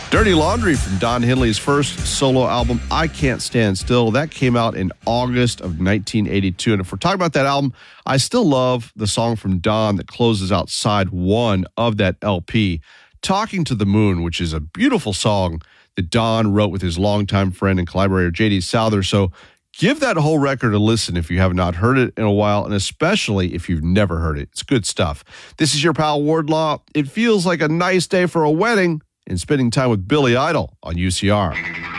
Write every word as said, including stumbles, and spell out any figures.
Dirty Laundry from Don Henley's first solo album, I Can't Stand Still. That came out in August of nineteen eighty-two. And if we're talking about that album, I still love the song from Don that closes out side one of that L P, Talking to the Moon, which is a beautiful song that Don wrote with his longtime friend and collaborator, J D Souther. So give that whole record a listen if you have not heard it in a while, and especially if you've never heard it. It's good stuff. This is your pal Wardlaw. It feels like a nice day for a wedding and spending time with Billy Idol on U C R.